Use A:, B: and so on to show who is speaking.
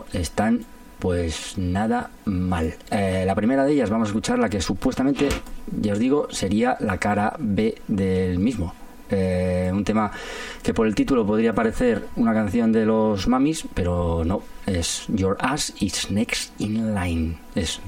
A: están pues nada mal. La primera de ellas, vamos a escuchar la que supuestamente, ya os digo, sería la cara B del mismo. Un tema que por el título podría parecer una canción de los Mamis, pero no, es Your Ass is Next in Line, es